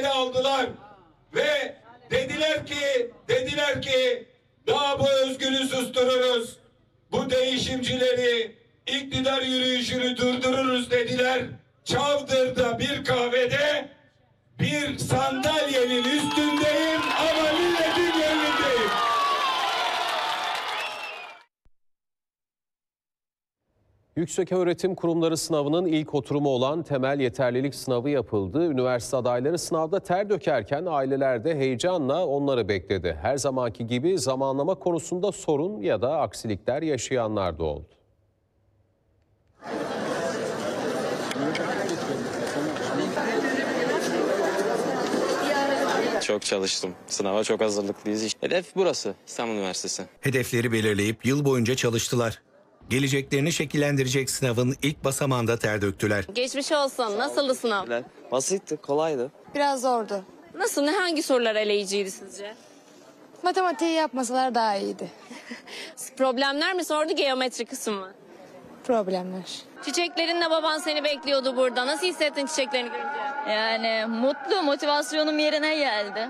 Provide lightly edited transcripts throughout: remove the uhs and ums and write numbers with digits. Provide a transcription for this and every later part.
önlemleri aldılar ve dediler ki daha bu özgürlüğü sustururuz. Bu değişimcileri, iktidar yürüyüşünü durdururuz dediler. Çavdır'da bir kahvede bir sandalyenin üstündeyim ama milletin gönlündeyim. Yükseköğretim Kurumları sınavının ilk oturumu olan temel yeterlilik sınavı yapıldı. Üniversite adayları sınavda ter dökerken aileler de heyecanla onları bekledi. Her zamanki gibi zamanlama konusunda sorun ya da aksilikler yaşayanlar da oldu. Çok çalıştım. Sınava çok hazırlıklıyız. Hedef burası, İstanbul Üniversitesi. Hedefleri belirleyip yıl boyunca çalıştılar. Geleceklerini şekillendirecek sınavın ilk basamağında ter döktüler. Geçmiş olsun. Nasıldı sınav? Basitti, kolaydı. Biraz zordu. Nasıl? Hangi sorular eleyiciydi sizce? Matematiği yapmasalar daha iyiydi. Problemler mi sordu, geometri kısmı mı? Problemler. Çiçeklerinle baban seni bekliyordu burada. Nasıl hissettin çiçeklerini görünce? Yani mutlu, motivasyonum yerine geldi.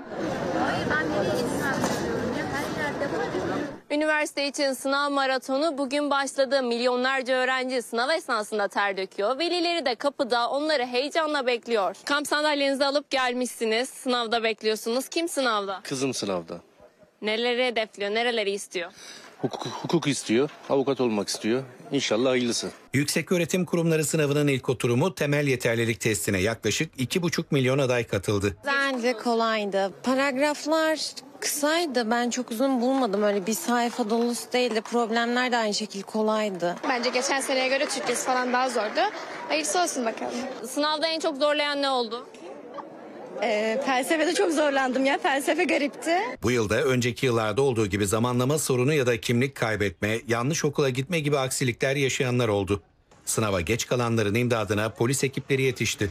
Üniversite için sınav maratonu bugün başladı. Milyonlarca öğrenci sınav esnasında ter döküyor. Velileri de kapıda onları heyecanla bekliyor. Kamp sandalyenizi alıp gelmişsiniz. Sınavda bekliyorsunuz. Kim sınavda? Kızım sınavda. Neleri hedefliyor, nereleri istiyor? Hukuk istiyor, avukat olmak istiyor. İnşallah hayırlısı. Yükseköğretim Kurumları sınavının ilk oturumu temel yeterlilik testine yaklaşık 2,5 milyon aday katıldı. Bence kolaydı. Paragraflar kısaydı. Ben çok uzun bulmadım. Öyle bir sayfa dolusu değildi. Problemler de aynı şekilde kolaydı. Bence geçen seneye göre Türkçesi falan daha zordu. Hayırlısı olsun bakalım. Sınavda en çok zorlayan ne oldu? Felsefede çok zorlandım ya. Felsefe garipti. Bu yılda önceki yıllarda olduğu gibi zamanlama sorunu ya da kimlik kaybetme, yanlış okula gitme gibi aksilikler yaşayanlar oldu. Sınava geç kalanların imdadına polis ekipleri yetişti.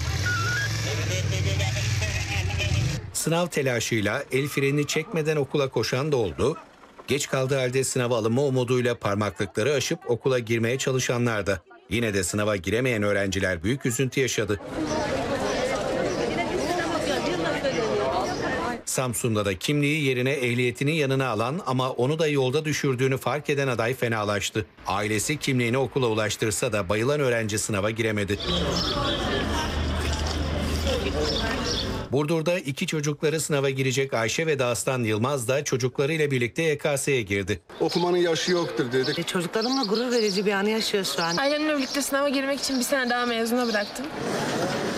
Sınav telaşıyla el frenini çekmeden okula koşan da oldu. Geç kaldığı halde sınava alınma umuduyla parmaklıkları aşıp okula girmeye çalışanlar da. Yine de sınava giremeyen öğrenciler büyük üzüntü yaşadı. Samsun'da da kimliği yerine ehliyetini yanına alan ama onu da yolda düşürdüğünü fark eden aday fenalaştı. Ailesi kimliğini okula ulaştırsa da bayılan öğrenci sınava giremedi. Burdur'da 2 çocukları sınava girecek Ayşe ve Dağıstan Yılmaz da çocuklarıyla birlikte YKS'ye girdi. Okumanın yaşı yoktur dedik. Çocuklarımla gurur verici bir anı yaşıyoruz şu an. Ailemle birlikte sınava girmek için bir sene daha mezuna bıraktım.